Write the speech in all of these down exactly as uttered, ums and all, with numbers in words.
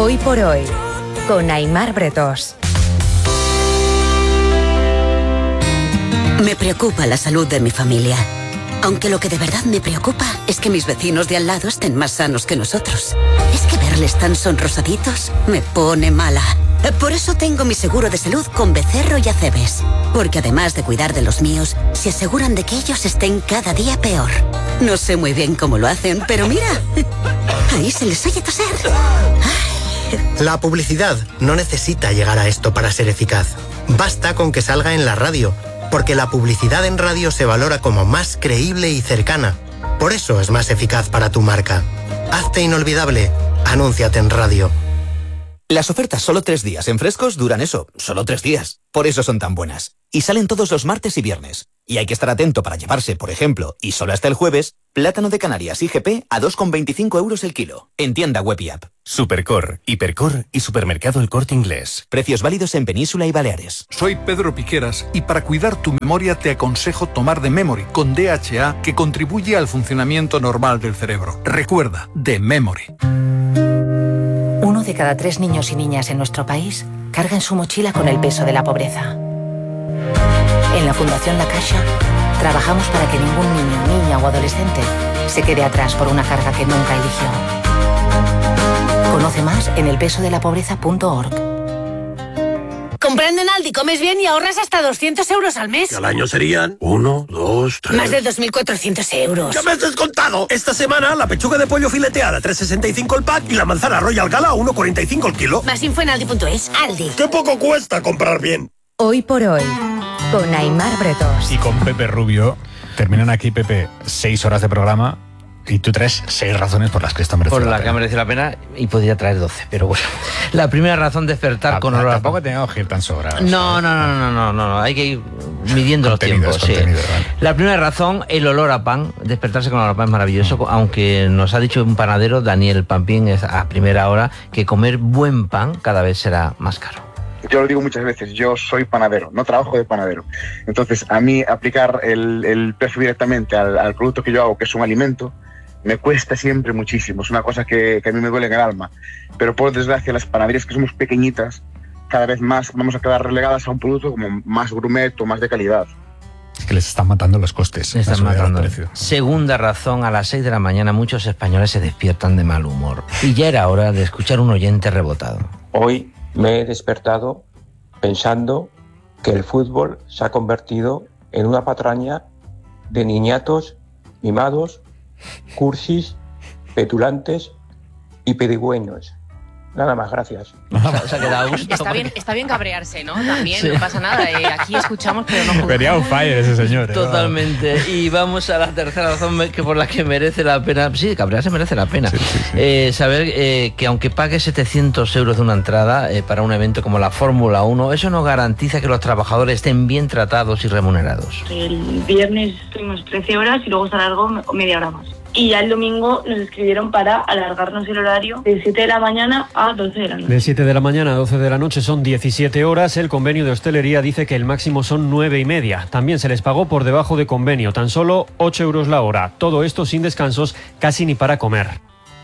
Hoy por hoy, con Aimar Bretós. Me preocupa la salud de mi familia. Aunque lo que de verdad me preocupa es que mis vecinos de al lado estén más sanos que nosotros. Es que verles tan sonrosaditos me pone mala. Por eso tengo mi seguro de salud con Becerro y Acebes. Porque además de cuidar de los míos, se aseguran de que ellos estén cada día peor. No sé muy bien cómo lo hacen, pero mira, ahí se les oye toser. La publicidad no necesita llegar a esto para ser eficaz. Basta con que salga en la radio, porque la publicidad en radio se valora como más creíble y cercana. Por eso es más eficaz para tu marca. Hazte inolvidable. Anúnciate en radio. Las ofertas solo tres días en Frescos duran eso, solo tres días. Por eso son tan buenas. Y salen todos los martes y viernes. Y hay que estar atento para llevarse, por ejemplo, y solo hasta el jueves, plátano de Canarias I G P a dos con veinticinco euros el kilo. En tienda web y app. Supercor, Hipercor y Supermercado El Corte Inglés. Precios válidos en Península y Baleares. Soy Pedro Piqueras y para cuidar tu memoria te aconsejo tomar de Memory con D H A que contribuye al funcionamiento normal del cerebro. Recuerda, de Memory. Uno de cada tres niños y niñas en nuestro país carga en su mochila con el peso de la pobreza. En la Fundación La Caixa trabajamos para que ningún niño, niña o adolescente se quede atrás por una carga que nunca eligió. Conoce más en el peso de la pobreza punto org. Comprando en Aldi comes bien y ahorras hasta doscientos euros al mes. Y al año serían uno, dos, tres... Más de dos mil cuatrocientos euros. ¡Ya me has descontado! Esta semana la pechuga de pollo fileteada tres sesenta y cinco el pack y la manzana Royal Gala uno cuarenta y cinco el kilo. Más info en aldi punto es. Aldi. ¡Qué poco cuesta comprar bien! Hoy por hoy, con Aimar Bretós. Y con Pepe Rubio. Terminan aquí, Pepe, seis horas de programa. Y tú traes seis razones por las que esto merece por la la pena. que merece la pena y podría traer doce, pero bueno. La primera razón, despertar Ah, con olor a tampoco pan. tenemos que ir tan sobrados. No, no, no, no, no, no, no, hay que ir midiendo los tiempos. Sí. Vale. La primera razón, el olor a pan. Despertarse con olor a pan es maravilloso, mm. aunque nos ha dicho un panadero, Daniel Pampín, a primera hora, que comer buen pan cada vez será más caro. Yo lo digo muchas veces, yo soy panadero, no trabajo de panadero. Entonces, a mí aplicar el, el precio directamente al, al producto que yo hago, que es un alimento, me cuesta siempre muchísimo. Es una cosa que, que a mí me duele en el alma. Pero por desgracia, las panaderías que somos pequeñitas, cada vez más vamos a quedar relegadas a un producto como más gourmet o más de calidad. Es que les están matando los costes. Les están matando. Segunda razón, a las seis de la mañana muchos españoles se despiertan de mal humor. Y ya era hora de escuchar un oyente rebotado. Hoy me he despertado pensando que el fútbol se ha convertido en una patraña de niñatos mimados, cursis, petulantes y pedigüeños. Nada más, gracias. O sea, que da gusto. Está bien, está bien cabrearse, ¿no? También, sí. No pasa nada. Eh, aquí escuchamos, pero no juzgamos. Venía un fire ese señor. ¿eh? Totalmente. Y vamos a la tercera razón que por la que merece la pena. Sí, cabrearse merece la pena. Sí, sí, sí. Eh, saber eh, que aunque pague setecientos euros de una entrada eh, para un evento como la Fórmula uno, eso no garantiza que los trabajadores estén bien tratados y remunerados. El viernes estuvimos trece horas y luego se alargó media hora más. Y ya el domingo nos escribieron para alargarnos el horario de siete de la mañana a doce de la noche. De siete de la mañana a doce de la noche son diecisiete horas. El convenio de hostelería dice que el máximo son nueve y media. También se les pagó por debajo de convenio, tan solo ocho euros la hora. Todo esto sin descansos, casi ni para comer.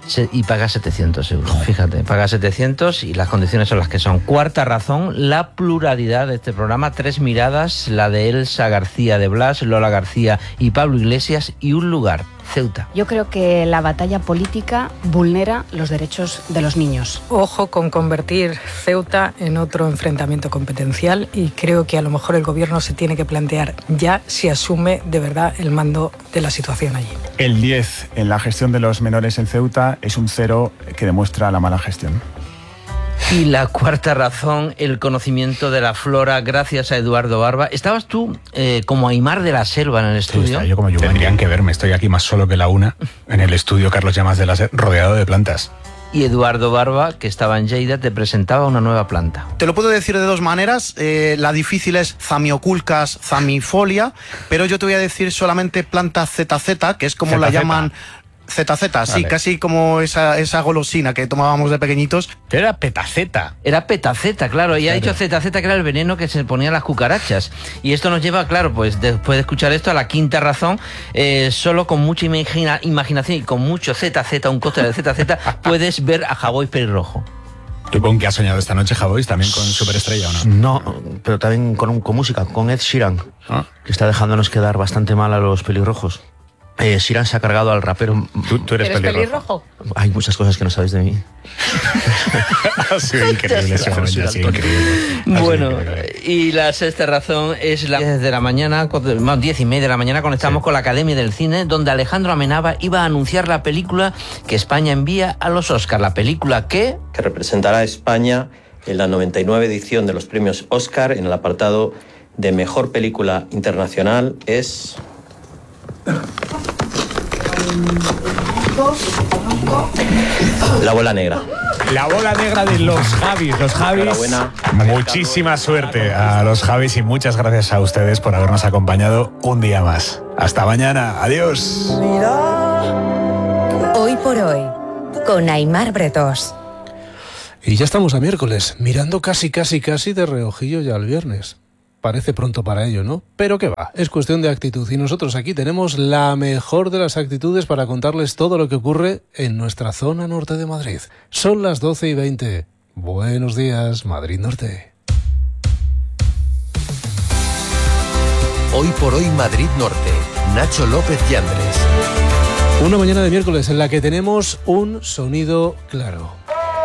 Y paga setecientos euros, fíjate, paga setecientos y las condiciones son las que son. Cuarta razón, la pluralidad de este programa, tres miradas, la de Elsa García de Blas, Lola García y Pablo Iglesias, y un lugar, Ceuta. Yo creo que la batalla política vulnera los derechos de los niños. Ojo con convertir Ceuta en otro enfrentamiento competencial y creo que a lo mejor el gobierno se tiene que plantear ya si asume de verdad el mando de la situación allí. El diez en la gestión de los menores en Ceuta es un cero que demuestra la mala gestión. Y la cuarta razón, el conocimiento de la flora, gracias a Eduardo Barba. ¿Estabas tú eh, como Aimar de la Selva en el estudio? Sí, yo como yo. Tendrían que verme, estoy aquí más solo que la una, en el estudio Carlos Llamas de la Selva, rodeado de plantas. Y Eduardo Barba, que estaba en Lleida, te presentaba una nueva planta. Te lo puedo decir de dos maneras. Eh, la difícil es Zamioculcas zamifolia, pero yo te voy a decir solamente planta Z Z, que es como Z Z. la llaman... Z Z, sí, vale. Casi como esa, esa golosina que tomábamos de pequeñitos. Era petaceta. Era petaceta, claro. Y claro. Ha dicho Z Z, que era el veneno que se ponían las cucarachas. Y esto nos lleva, claro, pues después de escuchar esto, a la quinta razón. Eh, solo con mucha imagina, imaginación y con mucho Z Z, un coste de Z Z, puedes ver a Hawái pelirrojo. ¿Tú con qué has soñado esta noche, Javois? ¿También con Superestrella o no? No, pero también con, con música, con Ed Sheeran, ¿Ah? que está dejándonos quedar bastante mal a los pelirrojos. Eh, Sheeran se ha cargado al rapero. ¿Tú, tú eres, ¿Eres pelirrojo? pelirrojo? Hay muchas cosas que no sabéis de mí. Ha sido increíble ese momento, ha sido increíble. Bueno, y la sexta razón es la diez de la mañana, más diez y media de la mañana, conectamos sí. con la Academia del Cine, donde Alejandro Amenábar iba a anunciar la película que España envía a los Oscar. La película que... que representará a España en la noventa y nueve edición de los premios Oscar en el apartado de Mejor Película Internacional es... La bola negra. La bola negra de los Javis. Los Javis. Muchísima suerte a los Javis y muchas gracias a ustedes por habernos acompañado un día más. Hasta mañana. Adiós. Hoy por hoy, con Aimar Bretos. Y ya estamos a miércoles, mirando casi, casi, casi de reojillo ya al viernes. Parece pronto para ello, ¿no? Pero qué va, es cuestión de actitud y nosotros aquí tenemos la mejor de las actitudes para contarles todo lo que ocurre en nuestra zona norte de Madrid. Son las doce y veinte. Buenos días, Madrid Norte. Hoy por hoy Madrid Norte. Nacho López Yandres. Una mañana de miércoles en la que tenemos un sonido claro.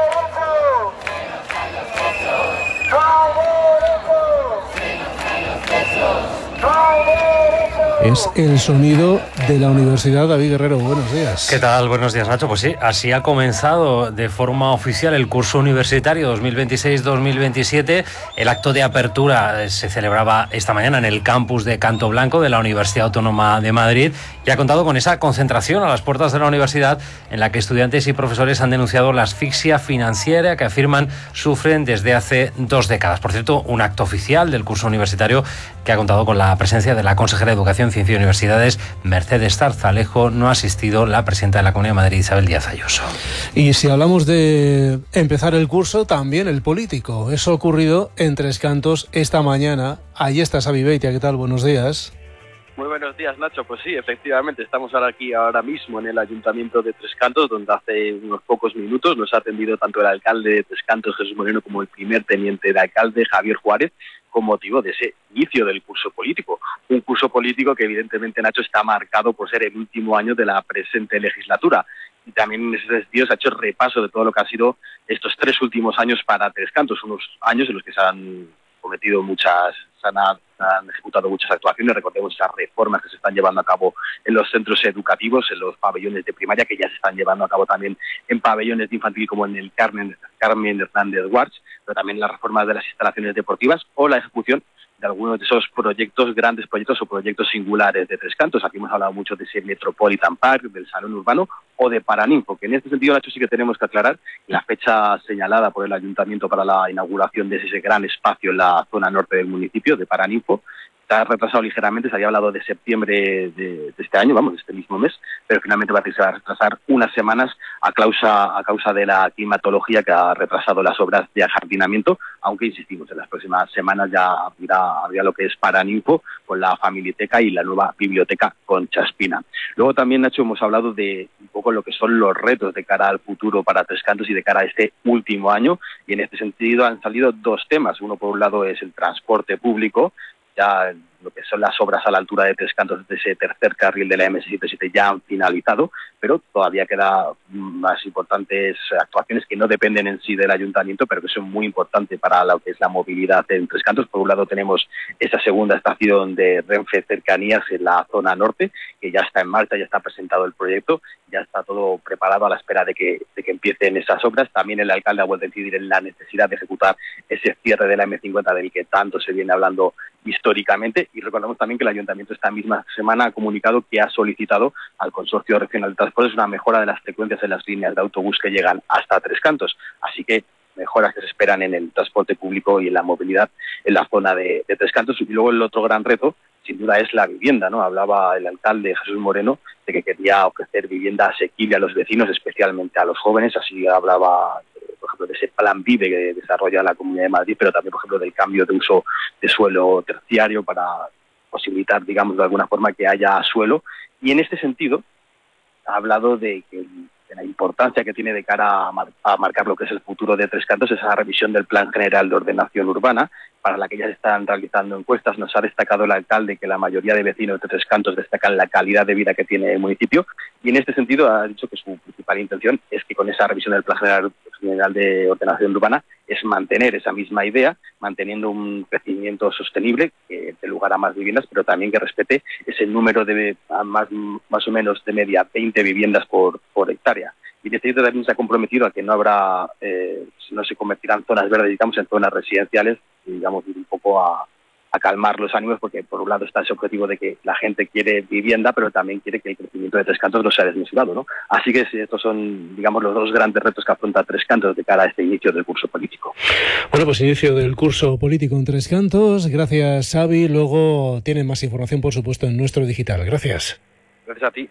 Es el sonido de la Universidad David Guerrero. Buenos días. ¿Qué tal? Buenos días, Nacho. Pues sí, así ha comenzado de forma oficial el curso universitario dos mil veintiséis dos mil veintisiete. El acto de apertura se celebraba esta mañana en el campus de Canto Blanco de la Universidad Autónoma de Madrid y ha contado con esa concentración a las puertas de la universidad en la que estudiantes y profesores han denunciado la asfixia financiera que afirman sufren desde hace dos décadas. Por cierto, un acto oficial del curso universitario que ha contado con la presencia de la consejera de Educación, Ciencia y Universidades, Mercedes Zarzalejo. No ha asistido la presidenta de la Comunidad de Madrid, Isabel Díaz Ayuso. Y si hablamos de empezar el curso, también el político. Eso ha ocurrido en Tres Cantos esta mañana. Ahí está Xavi Beitia. ¿Qué tal? Buenos días. Muy buenos días, Nacho. Pues sí, efectivamente, estamos ahora aquí ahora mismo en el Ayuntamiento de Tres Cantos, donde hace unos pocos minutos nos ha atendido tanto el alcalde de Tres Cantos, Jesús Moreno, como el primer teniente de alcalde, Javier Juárez, con motivo de ese inicio del curso político. Un curso político que evidentemente, Nacho, está marcado por ser el último año de la presente legislatura. Y también en ese sentido se ha hecho el repaso de todo lo que ha sido estos tres últimos años para Tres Cantos, unos años en los que se han cometido muchas, se han, han ejecutado muchas actuaciones. Recordemos esas reformas que se están llevando a cabo en los centros educativos, en los pabellones de primaria, que ya se están llevando a cabo también en pabellones de infantil como en el Carmen, Carmen Hernández Guarch, pero también las reformas de las instalaciones deportivas o la ejecución de algunos de esos proyectos, grandes proyectos o proyectos singulares de Tres Cantos. Aquí hemos hablado mucho de ese Metropolitan Park, del Salón Urbano o de Paraninfo, que en este sentido, Nacho, sí que tenemos que aclarar la fecha señalada por el Ayuntamiento para la inauguración de ese gran espacio en la zona norte del municipio, de Paraninfo. Está retrasado ligeramente, se había hablado de septiembre de, de este año, vamos, de este mismo mes, pero finalmente va a retrasar unas semanas a causa, a causa de la climatología que ha retrasado las obras de ajardinamiento, aunque insistimos, en las próximas semanas ya abrirá, abrirá lo que es Paraninfo con la Familiteca y la nueva biblioteca Concha Espina. Luego también, Nacho, hemos hablado de un poco lo que son los retos de cara al futuro para Tres Cantos y de cara a este último año, y en este sentido han salido dos temas. Uno, por un lado, es el transporte público. Ya lo que son las obras a la altura de Tres Cantos de ese tercer carril de la eme setenta y siete ya han finalizado, pero todavía quedan más importantes actuaciones que no dependen en sí del ayuntamiento, pero que son muy importantes para lo que es la movilidad en Tres Cantos. Por un lado tenemos esa segunda estación de Renfe Cercanías en la zona norte, que ya está en marcha, ya está presentado el proyecto, ya está todo preparado a la espera de que, de que empiecen esas obras. También el alcalde ha vuelto a incidir en la necesidad de ejecutar ese cierre de la eme cincuenta del que tanto se viene hablando históricamente, y recordamos también que el ayuntamiento esta misma semana ha comunicado que ha solicitado al Consorcio Regional de Transportes una mejora de las frecuencias en las líneas de autobús que llegan hasta Tres Cantos, así que mejoras que se esperan en el transporte público y en la movilidad en la zona de, de Tres Cantos. Y luego el otro gran reto, sin duda, es la vivienda, ¿no? Hablaba el alcalde Jesús Moreno de que quería ofrecer vivienda asequible a los vecinos, especialmente a los jóvenes. Así hablaba, por ejemplo, de ese plan Vive que desarrolla la Comunidad de Madrid, pero también, por ejemplo, del cambio de uso de suelo terciario para posibilitar, digamos, de alguna forma que haya suelo. Y en este sentido ha hablado de que de la importancia que tiene de cara a, mar, a marcar lo que es el futuro de Tres Cantos, esa revisión del Plan General de Ordenación Urbana, para la que ya se están realizando encuestas. Nos ha destacado el alcalde que la mayoría de vecinos de Tres Cantos destacan la calidad de vida que tiene el municipio, y en este sentido ha dicho que su principal intención es que con esa revisión del Plan General, General de Ordenación Urbana es mantener esa misma idea, manteniendo un crecimiento sostenible que dé lugar a más viviendas, pero también que respete ese número de más, más o menos de media veinte viviendas por, por hectárea. Y el distrito también se ha comprometido a que no habrá, eh, no se convertirán zonas verdes, digamos, en zonas residenciales, digamos, un poco a, a calmar los ánimos, porque por un lado está ese objetivo de que la gente quiere vivienda, pero también quiere que el crecimiento de Tres Cantos no sea desmesurado, ¿no? Así que estos son, digamos, los dos grandes retos que afronta Tres Cantos de cara a este inicio del curso político. Bueno, pues inicio del curso político en Tres Cantos. Gracias, Xavi. Luego tienen más información, por supuesto, en nuestro digital. Gracias. Gracias a ti.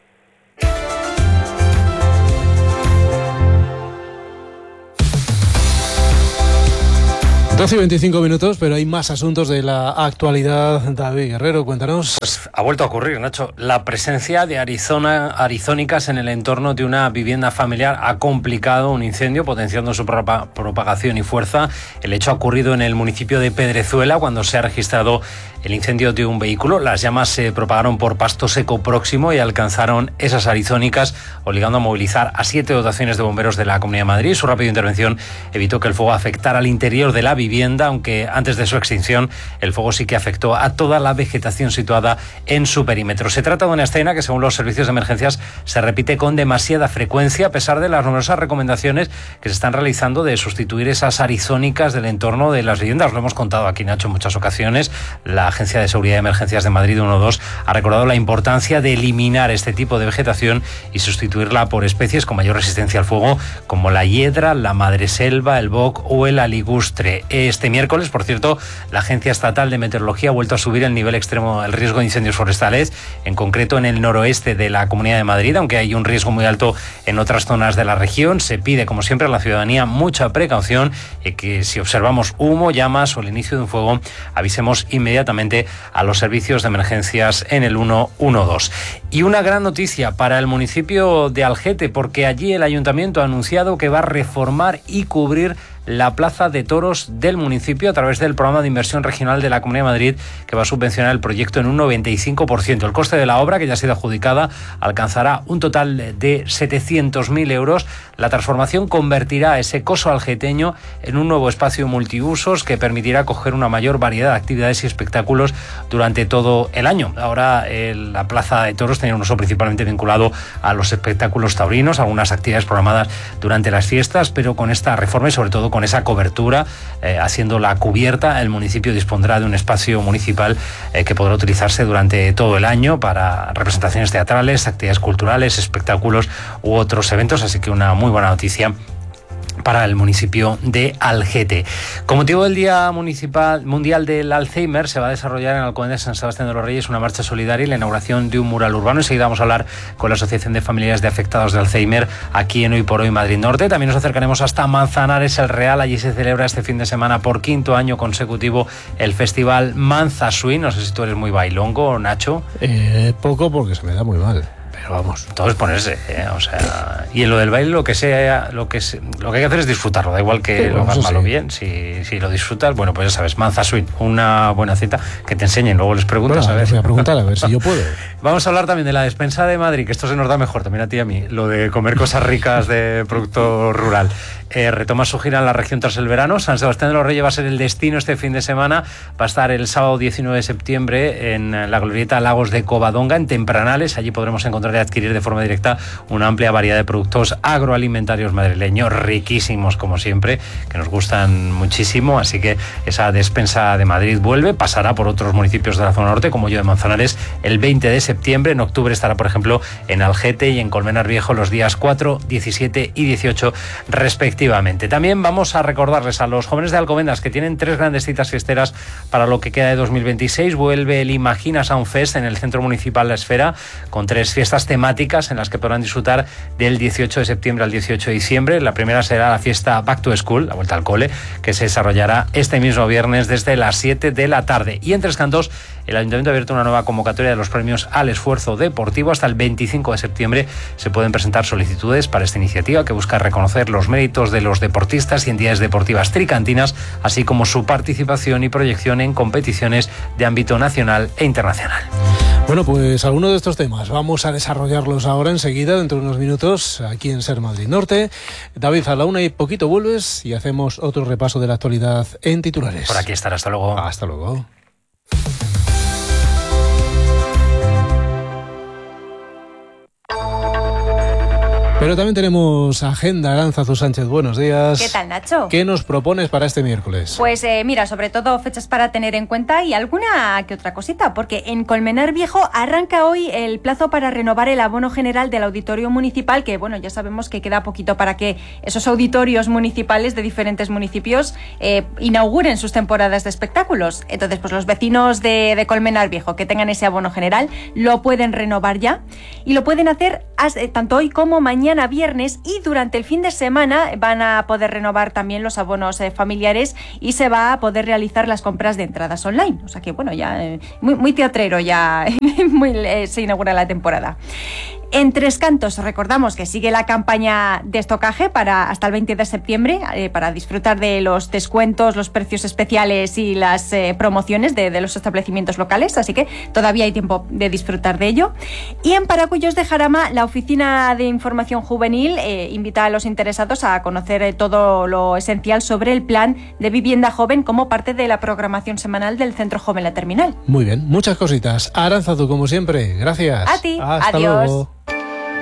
doce y veinticinco minutos, pero hay más asuntos de la actualidad. David Guerrero, cuéntanos. Pues ha vuelto a ocurrir, Nacho. La presencia de Arizona, arizónicas en el entorno de una vivienda familiar ha complicado un incendio, potenciando su propa- propagación y fuerza. El hecho ha ocurrido en el municipio de Pedrezuela, cuando se ha registrado el incendio de un vehículo. Las llamas se propagaron por pasto seco próximo y alcanzaron esas arizónicas, obligando a movilizar a siete dotaciones de bomberos de la Comunidad de Madrid. Su rápida intervención evitó que el fuego afectara al interior de la vivienda, aunque antes de su extinción el fuego sí que afectó a toda la vegetación situada en su perímetro. Se trata de una escena que, según los servicios de emergencias, se repite con demasiada frecuencia, a pesar de las numerosas recomendaciones que se están realizando de sustituir esas arizónicas del entorno de las viviendas. Lo hemos contado aquí, Nacho, en muchas ocasiones. La Agencia de Seguridad de Emergencias de Madrid uno dos ha recordado la importancia de eliminar este tipo de vegetación y sustituirla por especies con mayor resistencia al fuego, como la hiedra, la madreselva, el boc o el aligustre. Este miércoles, por cierto, la Agencia Estatal de Meteorología ha vuelto a subir el nivel extremo del riesgo de incendios forestales, en concreto en el noroeste de la Comunidad de Madrid, aunque hay un riesgo muy alto en otras zonas de la región. Se pide, como siempre, a la ciudadanía mucha precaución y que si observamos humo, llamas o el inicio de un fuego, avisemos inmediatamente a los servicios de emergencias en el uno uno dos. Y una gran noticia para el municipio de Algete, porque allí el ayuntamiento ha anunciado que va a reformar y cubrir la plaza de toros del municipio a través del programa de inversión regional de la Comunidad de Madrid, que va a subvencionar el proyecto en un noventa y cinco por ciento. El coste de la obra, que ya ha sido adjudicada, alcanzará un total de setecientos mil euros. La transformación convertirá ese coso algeteño en un nuevo espacio multiusos que permitirá acoger una mayor variedad de actividades y espectáculos durante todo el año. Ahora eh, la plaza de toros tenía un uso principalmente vinculado a los espectáculos taurinos, algunas actividades programadas durante las fiestas, pero con esta reforma y sobre todo con esa cobertura, eh, haciendo la cubierta, el municipio dispondrá de un espacio municipal eh, que podrá utilizarse durante todo el año para representaciones teatrales, actividades culturales, espectáculos u otros eventos, así que una muy buena noticia para el municipio de Algete. Con motivo del Día Municipal Mundial del Alzheimer, se va a desarrollar en Alcobendas San Sebastián de los Reyes una marcha solidaria y la inauguración de un mural urbano. Enseguida vamos a hablar con la Asociación de Familiares de Afectados de Alzheimer aquí en Hoy por Hoy Madrid Norte. También nos acercaremos hasta Manzanares el Real. Allí se celebra este fin de semana por quinto año consecutivo el festival Manza Swing. No sé si tú eres muy bailongo, Nacho. Eh, poco, porque se me da muy mal. Pero vamos, todo es ponerse, ¿eh? O sea, y en lo del baile lo que sea, lo que se, lo que hay que hacer es disfrutarlo, da igual que sí, lo hagas mal o bien, si, si lo disfrutas, bueno, pues ya sabes, Manza Swing, una buena cita, que te enseñen, luego les preguntas, bueno, a ver. Voy a preguntar a ver si yo puedo. Vamos a hablar también de la despensa de Madrid, que esto se nos da mejor también a ti y a mí, lo de comer cosas ricas de producto rural. Eh, retoma su gira en la región tras el verano. San Sebastián de los Reyes va a ser el destino este fin de semana. Va a estar el sábado diecinueve de septiembre en la glorieta Lagos de Covadonga, en Tempranales. Allí podremos encontrar y adquirir de forma directa una amplia variedad de productos agroalimentarios madrileños, riquísimos como siempre, que nos gustan muchísimo. Así que esa despensa de Madrid vuelve, pasará por otros municipios de la zona norte, como yo de Manzanares, el veinte de septiembre. En octubre estará, por ejemplo, en Algete y en Colmenar Viejo los días cuatro, diecisiete y dieciocho respectivamente. También vamos a recordarles a los jóvenes de Alcobendas que tienen tres grandes citas fiesteras para lo que queda de dos mil veintiséis. Vuelve el Imagina Sound Fest en el Centro Municipal La Esfera, con tres fiestas propuestas temáticas en las que podrán disfrutar del dieciocho de septiembre al dieciocho de diciembre. La primera será la fiesta Back to School, la vuelta al cole, que se desarrollará este mismo viernes desde las siete de la tarde. Y en Tres Cantos, el Ayuntamiento ha abierto una nueva convocatoria de los premios al esfuerzo deportivo. Hasta el veinticinco de septiembre se pueden presentar solicitudes para esta iniciativa que busca reconocer los méritos de los deportistas y entidades deportivas tricantinas, así como su participación y proyección en competiciones de ámbito nacional e internacional. Bueno, pues algunos de estos temas vamos a desarrollarlos ahora enseguida, dentro de unos minutos, aquí en Ser Madrid Norte. David, a la una y poquito vuelves y hacemos otro repaso de la actualidad en titulares. Por aquí estará, hasta luego. Hasta luego. Pero también tenemos agenda. Arantzazu Sánchez, buenos días. ¿Qué tal, Nacho? ¿Qué nos propones para este miércoles? Pues eh, mira, sobre todo fechas para tener en cuenta y alguna que otra cosita, porque en Colmenar Viejo arranca hoy el plazo para renovar el abono general del auditorio municipal, que bueno, ya sabemos que queda poquito para que esos auditorios municipales de diferentes municipios eh, inauguren sus temporadas de espectáculos. Entonces, pues los vecinos de, de Colmenar Viejo que tengan ese abono general lo pueden renovar ya y lo pueden hacer eh, tanto hoy como mañana viernes, y durante el fin de semana van a poder renovar también los abonos eh, familiares y se va a poder realizar las compras de entradas online. O sea que bueno, ya eh, muy, muy teatrero ya muy, eh, se inaugura la temporada. En Tres Cantos recordamos que sigue la campaña de estocaje para hasta el veinte de septiembre eh, para disfrutar de los descuentos, los precios especiales y las eh, promociones de, de los establecimientos locales, así que todavía hay tiempo de disfrutar de ello. Y en Paracuellos de Jarama, la Oficina de Información Juvenil eh, invita a los interesados a conocer eh, todo lo esencial sobre el plan de vivienda joven como parte de la programación semanal del Centro Joven La Terminal. Muy bien, muchas cositas. Arantzazu, como siempre, gracias. A ti, Hasta adiós. Luego.